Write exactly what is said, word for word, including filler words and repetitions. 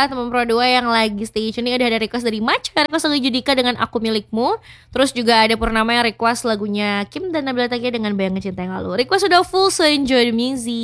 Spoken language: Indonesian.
buat teman Pro dua yang lagi stay tune nih, ada request dari Maca, request lagu Judika dengan Aku Milikmu. Terus juga ada Purnama yang request lagunya Kim dan Nabila Takia dengan Bayangan Cinta Yang Lalu. Request udah full, so enjoy the music.